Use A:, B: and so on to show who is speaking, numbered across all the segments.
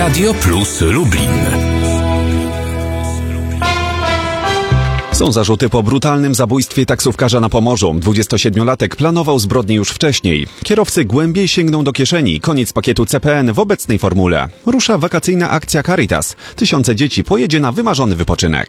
A: Radio Plus Lublin.
B: Są zarzuty po brutalnym zabójstwie taksówkarza na Pomorzu. 27-latek planował zbrodnię już wcześniej. Kierowcy głębiej sięgną do kieszeni. Koniec pakietu CPN w obecnej formule. Rusza wakacyjna akcja Caritas. Tysiące dzieci pojedzie na wymarzony wypoczynek.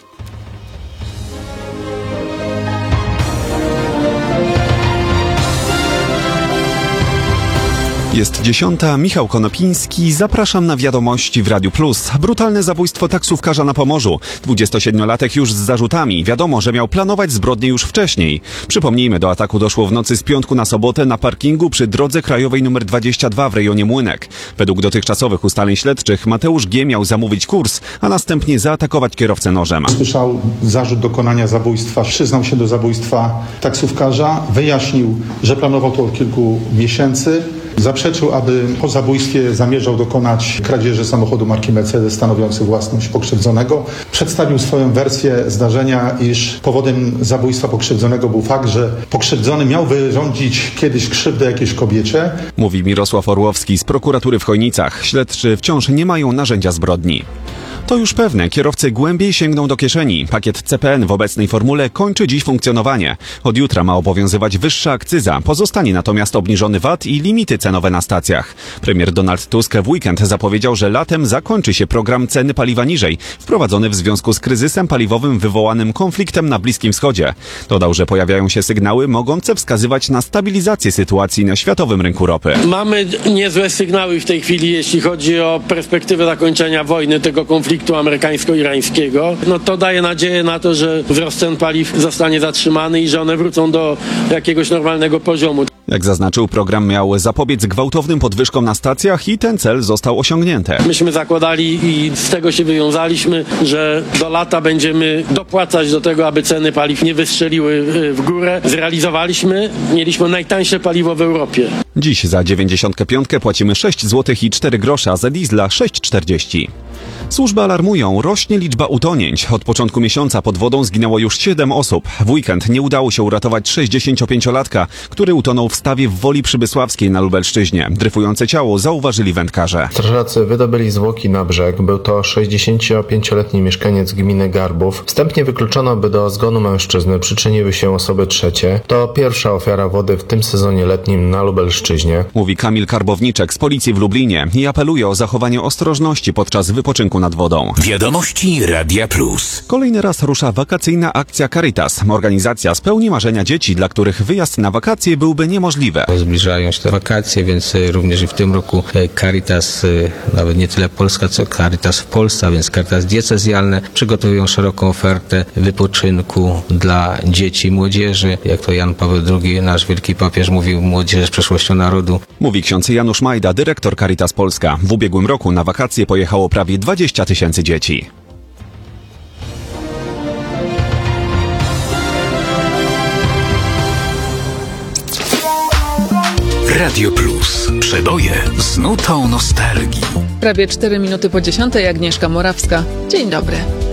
B: Jest 10. Michał Konopiński. Zapraszam na wiadomości w Radiu Plus. Brutalne zabójstwo taksówkarza na Pomorzu. 27-latek już z zarzutami. Wiadomo, że miał planować zbrodnię już wcześniej. Przypomnijmy, do ataku doszło w nocy z piątku na sobotę na parkingu przy drodze krajowej nr 22 w rejonie Młynek. Według dotychczasowych ustaleń śledczych Mateusz G. miał zamówić kurs, a następnie zaatakować kierowcę nożem.
C: Słyszał zarzut dokonania zabójstwa. Przyznał się do zabójstwa taksówkarza. Wyjaśnił, że planował to od kilku miesięcy. Zaprzeczył, aby po zabójstwie zamierzał dokonać kradzieży samochodu marki Mercedes stanowiący własność pokrzywdzonego. Przedstawił swoją wersję zdarzenia, iż powodem zabójstwa pokrzywdzonego był fakt, że pokrzywdzony miał wyrządzić kiedyś krzywdę jakiejś kobiecie.
B: Mówi Mirosław Orłowski z prokuratury w Chojnicach. Śledczy wciąż nie mają narzędzia zbrodni. To już pewne, kierowcy głębiej sięgną do kieszeni. Pakiet CPN w obecnej formule kończy dziś funkcjonowanie. Od jutra ma obowiązywać wyższa akcyza, pozostanie natomiast obniżony VAT i limity cenowe na stacjach. Premier Donald Tusk w weekend zapowiedział, że latem zakończy się program ceny paliwa niżej, wprowadzony w związku z kryzysem paliwowym wywołanym konfliktem na Bliskim Wschodzie. Dodał, że pojawiają się sygnały mogące wskazywać na stabilizację sytuacji na światowym rynku ropy.
D: Mamy niezłe sygnały w tej chwili, jeśli chodzi o perspektywę zakończenia wojny, tego konfliktu amerykańsko-irańskiego. No to daje nadzieję na to, że wzrost cen paliw zostanie zatrzymany i że one wrócą do jakiegoś normalnego poziomu.
B: Jak zaznaczył, program miał zapobiec gwałtownym podwyżkom na stacjach i ten cel został osiągnięty.
D: Myśmy zakładali i z tego się wywiązaliśmy, że do lata będziemy dopłacać do tego, aby ceny paliw nie wystrzeliły w górę. Zrealizowaliśmy, mieliśmy najtańsze paliwo w Europie.
B: Dziś za 95 płacimy 6 zł i 4 grosze, a za diesla 6,40. Służby alarmują, rośnie liczba utonięć. Od początku miesiąca pod wodą zginęło już 7 osób. W weekend nie udało się uratować 65-latka, który utonął w stawie w Woli Przybysławskiej na Lubelszczyźnie. Dryfujące ciało zauważyli wędkarze.
E: Strażacy wydobyli zwłoki na brzeg. Był to 65-letni mieszkaniec gminy Garbów. Wstępnie wykluczono, by do zgonu mężczyzny przyczyniły się osoby trzecie. To pierwsza ofiara wody w tym sezonie letnim na Lubelszczyźnie.
B: Mówi Kamil Karbowniczek z policji w Lublinie i apeluje o zachowanie ostrożności podczas wypoczynku nad wodą.
A: Wiadomości Radia Plus.
B: Kolejny raz rusza wakacyjna akcja Caritas. Organizacja spełni marzenia dzieci, dla których wyjazd na wakacje byłby niemożliwy.
F: Zbliżają się te wakacje, więc również i w tym roku Caritas, nawet nie tyle Polska, co Caritas w Polsce, a więc Caritas diecezjalne, przygotowują szeroką ofertę wypoczynku dla dzieci i młodzieży. Jak to Jan Paweł II, nasz wielki papież, mówił, młodzież jest przyszłością narodu.
B: Mówi ksiądz Janusz Majda, dyrektor Caritas Polska. W ubiegłym roku na wakacje pojechało prawie 20 tysięcy dzieci.
A: Radio Plus. Przeboje z nutą nostalgii.
G: Prawie 4 minuty po 10:00, Agnieszka Morawska. Dzień dobry.